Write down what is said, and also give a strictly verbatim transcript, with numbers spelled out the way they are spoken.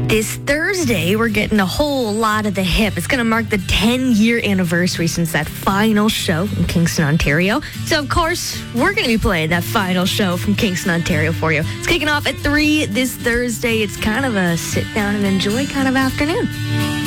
This Thursday, we're getting a whole lot of the hip. It's going to mark the ten-year anniversary since that final show in Kingston, Ontario. So, of course, we're going to be playing that final show from Kingston, Ontario for you. It's kicking off at three this Thursday. It's kind of a sit down and enjoy kind of afternoon.